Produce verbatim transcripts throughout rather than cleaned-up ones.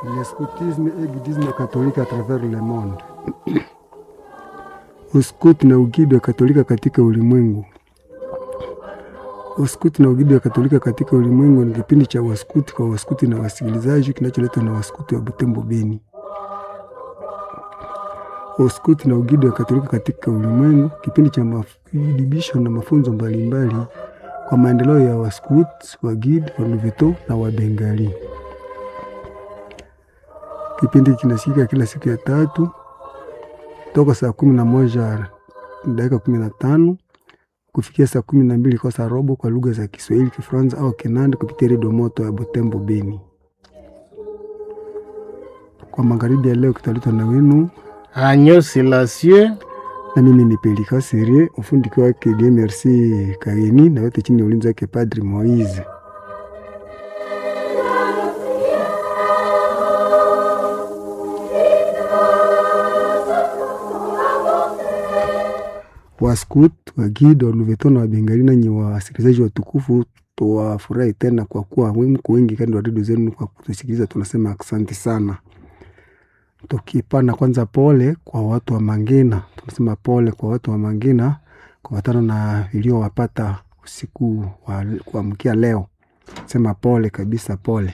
Le scoutisme et guidisme catholique à travers le monde. Uskuti na uguidi wa Katolika katika ulimwengu. Uskuti na uguidi wa Katolika katika ulimwengu ni kipindi cha waskuti kwa waskuti na wasikilizaji kinacholetwa na waskuti wa Butembo Beni. Uskuti na uguidi wa Katolika katika ulimwengu, kipindi cha mafundisho na mafunzo mbalimbali kwa maendeleo ya waskuti, wagidi, waluveto na wabengali. Kipindi kinasikika kila siku ya tatu toka saa kumi na moja dakika kumi na tano kufikia saa kumi na mbili kwa saa robo kwa lugha za Kiswahili, Kifaransa au Kinanda kupitia redio moto ya Butembo Beni. Kwa magharibi ya leo kitaletwa na wenu Agneau Silencieux na mimi ni Pelika Serie, ufundi wake Dieu Merci Kageni na wote chini ya ulinzi wake Padri Moise. Waskut, wagidi, waluveto na wabengali na nyi wasikilizaji watukufu, tuwafurahi tena kwa kuwa mko wengi kando ya redio zenu kwa kutusikiliza. Tunasema asante sana. Tukipana kwanza pole kwa watu wa Mangina. Tunasema pole kwa watu wa Mangina kwa watano na ilio wapata usiku wa kuamkia leo. Sema pole kabisa, pole.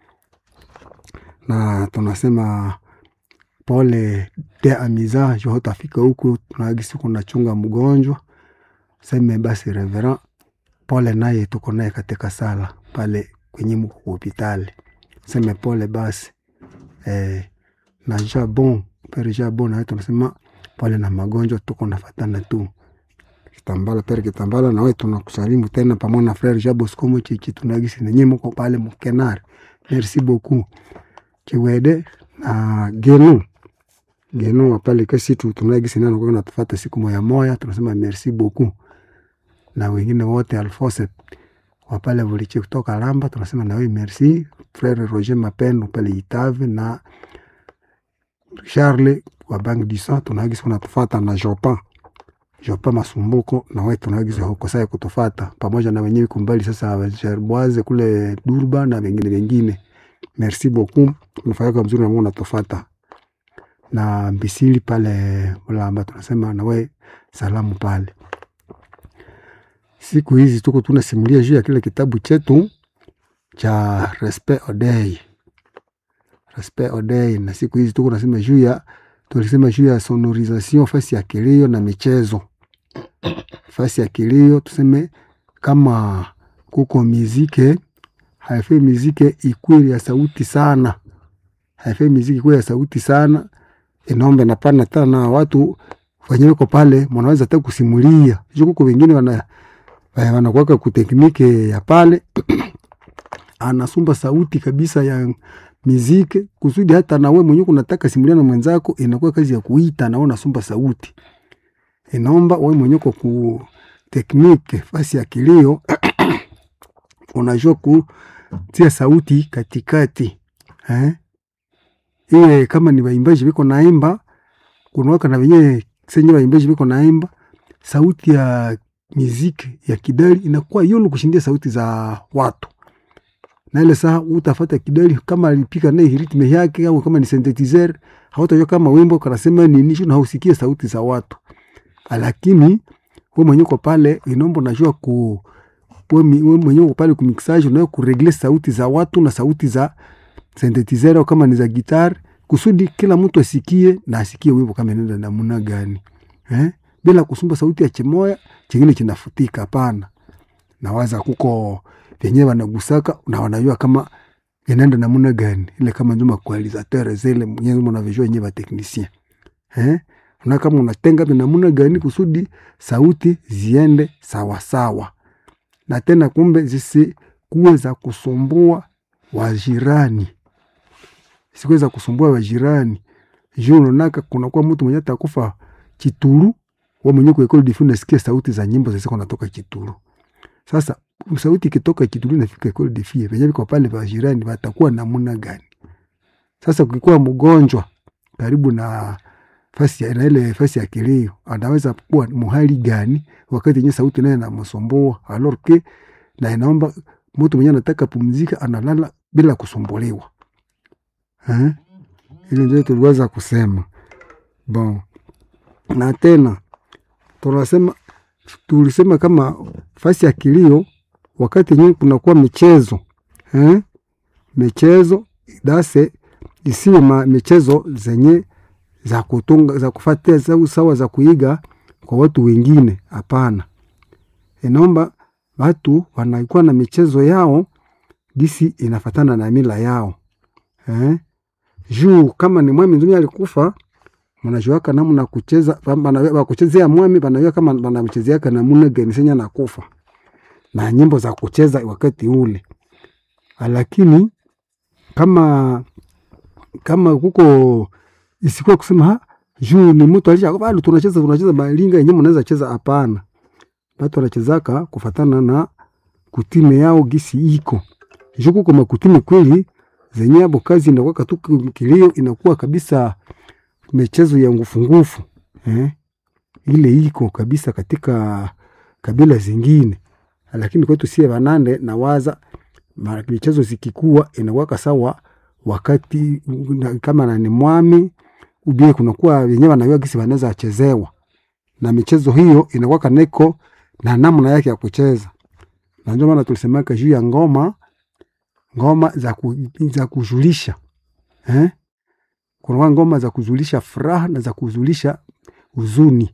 Na tunasema pole de amiza jo hotafika huku, tunagisi kuna chunga mgonjwa. Sema basi reverend pole naye tuko naye katika sala pale kwenye mko hospitali. Sema pole basi. Eh na jabon, pere jabon na tunasema pole na magonjwa tuko nafatana tu. Kitambala pere kitambala na wewe tunakusalimu tena pamoja na frère Jabo Skomo chichi tunagisi na nyemo kwa pale mkenar. Merci beaucoup. Kiwede na genu. Genu wa pale kasi tu tunagisi nana kwa natufuata siku moja moja, tunasema merci beaucoup. Na wengine wote Alphonse wa pale vuliche kutoka Lamba tunasema na wewe merci. Frère Roger Mapendo pale Itave na Charles wa Bank du Sang tunagisi kunatufuata na Jopa. Jopa Masumbuko na wewe tunagisi huko sasa kutufuata pamoja na wenyewe kumbali sasa wa Gerboise kule Durba na wengine wengine. Merci beaucoup. Tunafanya mzuri na Mungu natufuata. Na Mbisili pale Mulamba tunasema na wewe salamu pale. Siku hizi tuko tunasimulia juu ya kile kitabu chetu cha Respect Odei. Respect Odei, na siku hizi tuko nasema juu ya tulisema juu ya sonorisation fasi ya kilio na michezo. Fasi ya kilio tuseme kama kuko muziki, haifai muziki ikuwe ya sauti sana. Haifai muziki ikuwe ya sauti sana. Inaomba napana tena watu wenyewe kwa pale mnaweza hata kusimulia. Juu kwa wengine wana wanakuwa ku tekniki ya pale anasumba sauti kabisa ya muziki kusudi hata na wewe mwenyewe unataka simulia na mwenzako inakuwa kazi ya kuita na unasumba sauti. Inaomba wewe mwenyewe kwa ku tekniki fasi ya kilio unajua kutia sauti katikati. Eh? Iwe kama ni waimbaji biko naimba, kunawaka na wenyewe senye waimbaji biko naimba, sauti ya muziki ya kidali inakuwa yulu kushindia sauti za watu. Na ile saa utafuata kidali kama alipika naye ritme yake au kama ni synthesizer, hautajua kama wimbo kanasema nini na hausikie sauti za watu. Lakini wewe mwenyewe kwa pale inombo najua ku wewe mwenyewe kwa pale kumixage na kuregle sauti za watu na sauti za synthesizer kama ni za gitar kusudi kila mtu asikie na asikie wimbo kama nenda namna gani. Eh? Bila kusumba sauti ya chemoya, chingine kinafutika hapana. Na waza kuko wenyewe wanagusaka na wanajua kama inaenda namna gani. Ile kama njuma kualizateur zile mwenyewe mnavijua wenyewe wa technicien. Eh? Na kama unatenga namna gani kusudi sauti ziende sawa sawa. Na tena kumbe zisi kuweza kusumbua wajirani. Sikuweza kusumbua wajirani. Jono naka kuna kwa mtu mwenye atakufa Kituru, wewe mwenyewe kwa ekole difu nasikia sauti za nyimbo zisizo kunatoka Kituru. Sasa sauti kitoka Kituru inafika ekole difu, wenyewe kwa pale wajirani watakuwa namna gani? Sasa ukikuwa mgonjwa karibu na fasi ya ile fasi ya kilio, anaweza kuwa muhali gani wakati yenye sauti naye inamsumbua, alors que na inaomba mtu mwenye anataka pumzika analala bila kusumbuliwa. eh? Ile ndio tuliweza kusema bon. Na tena tunasema tulisema kama fasi ya kilio wakati nyingi kunakuwa michezo eh? Michezo dase isiwe ma michezo zenye za kutunga za kufuatia za sawa za kuiga kwa watu wengine, hapana. Inaomba watu wanaikuwa na michezo yao gisi inafatana na mila yao eh? Juu kama ni mwami nzumi alikufa, mnajua kana namna kucheza bana kuchezea mwami bana kama bana mchezea kana namna gani senya na kufa na nyimbo za kucheza wakati ule. Lakini kama kama kuko isikuwa kusema ha juu ni mtu alisha bado tunacheza tunacheza malinga yenyewe mnaweza cheza, hapana. Watu wanachezaka kufatana na kutime yao gisi iko. Juu kuko makutime kweli zenye hapo kazi inakuwa katuku kilio inakuwa kabisa michezo ya ngufu ngufu eh? Ile iko kabisa katika kabila zingine, lakini kwetu sie banande na waza michezo zikikuwa inakuwa sawa wakati kama na ni mwami ubie kunakuwa wenyewe wanajua gisi wanaweza chezewa, na michezo hiyo inakuwa kaneko na namna yake ya kucheza. Na ndio maana tulisema juu ya ngoma ngoma za ku, za kujulisha eh? Kuna ngoma za kuzulisha furaha na za kuzulisha huzuni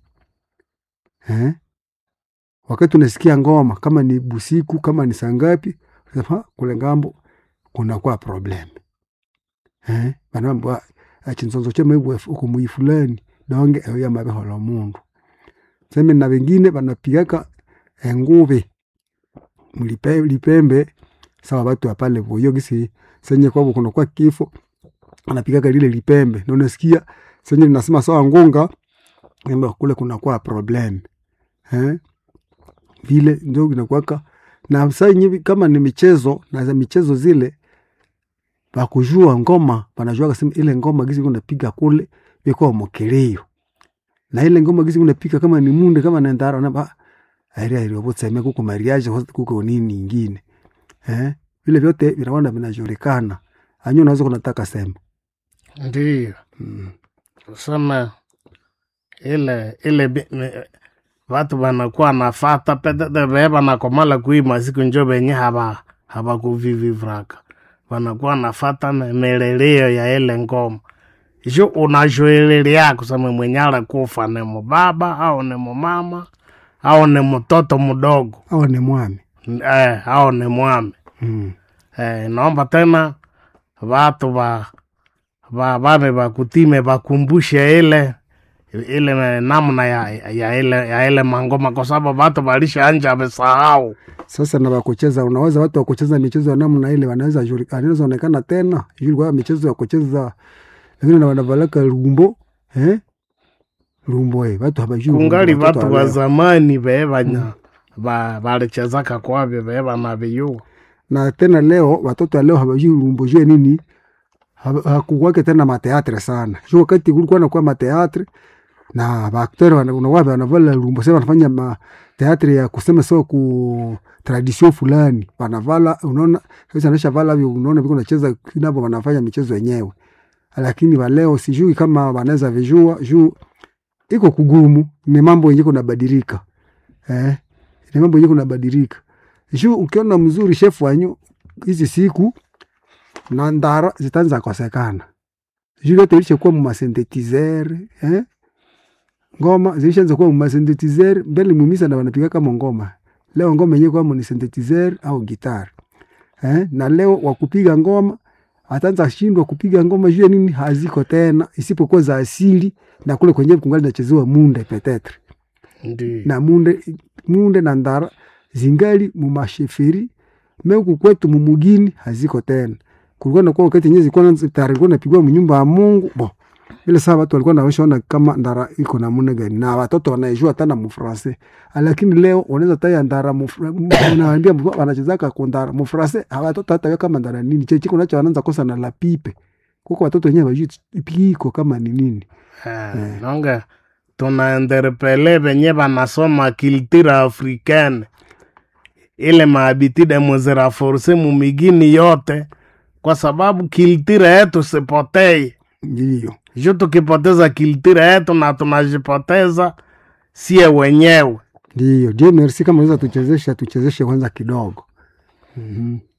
eh? Wakati unasikia ngoma kama ni busiku kama ni sangapi, sasa kule ngambo kuna kwa problem eh? Banamba achinzonzo chema ibu uko muifulani donge ya mabeho la mundu sema na wengine banapigaka nguve mlipembe lipembe sawa watu wa pale boyo gisi senye kwabo kuna kwa kifo anapigaka lile lipembe na unasikia senye ninasema sawa ngonga ngamba kule kuna kwa problem eh vile ndio inakuwa. Na sasa hivi kama ni michezo na za michezo zile bakujua ngoma banajua kasema ile ngoma gisi unapiga kule biko mokeleo na ile ngoma gisi unapiga kama ni munde kama na ndara na ba aire aire obotse kuko mariage kuko nini nyingine eh vile vyote vinaona vinajulikana anyo unaweza kunataka sema ndio mm. Sema ile ile watu wanakuwa nafata pete beba na komala kuima siku njobe nye haba haba kuvivi vraka wanakuwa nafata meleleo ya ile ngoma jo unajoelelea kusema mwenyala kufa ni mbaba au ni mama au ni mtoto mdogo au ni mwami eh au ni mwami mm. Eh naomba tena watu ba ba bame bakutime bakumbushe ile ile namna ya ya ile ya ile mangoma kwa sababu watu walisha anja wamesahau. Sasa na wakucheza unaweza watu wa kucheza michezo ya namna ile wanaweza julikana onekana tena ilikuwa michezo ya kucheza lakini na wanavalaka rumbo eh rumbo eh watu habajui kungali watu wa zamani bebanya mm. ba balichezaka kwa beba na biyo na tena leo watoto leo habajui rumbo jue nini hakuwake tena mateatre sana sio wakati kulikuwa na kwa mateatre na bakteri wanawapi wanavala rumbo sasa wanafanya ma teatri ya kusema sio ku tradition fulani wanavala unaona sasa anaisha vala hivyo unaona biko nacheza kinapo wanafanya michezo yenyewe, lakini wa leo sijui kama wanaweza vijua juu iko kugumu, ni mambo yenyewe kunabadilika eh ni mambo yenyewe kunabadilika juu ukiona mzuri chef wanyu hizi siku na ndara zitanza kosekana juu yote ilishakuwa mu synthetizer eh ngoma zilishaanza kuwa mu synthetizer mbele mumisa na wanapiga kama ngoma. Leo ngoma yenyewe kwa ni synthetizer au guitar eh na leo wakupiga ngoma ataanza shindwa kupiga ngoma juu nini haziko tena isipokuwa za asili na kule kwenye kungali nachezewa munde petetre ndi na munde munde na ndara zingali mu masheferi meku kwetu mumugini haziko tena. Kulikuwa na kwa wakati nyezi kwa tayari kwa napigwa mu nyumba ya Mungu bo ile saa watu walikuwa naona kama ndara iko na muna gani na watoto wanaijua tena mu français, lakini leo wanaweza taya ndara mu wanaambia wanachezaka kwa ndara mu français watoto hata kama ndara nini chechi kuna cha wanaanza kosa na la pipe kuko watoto wenyewe wajui ipiko kama ni nini eh nonga tunaenderpele benye banasoma culture africaine ile mahabitude muzera force mu migini yote kwa sababu kiltira yetu sipotei. Ndiyo. Juu tukipoteza kiltira yetu na tunajipoteza sie wenyewe. Ndiyo. Dieu merci, kama unaweza tuchezesha tuchezeshe kwanza kidogo. Mhm.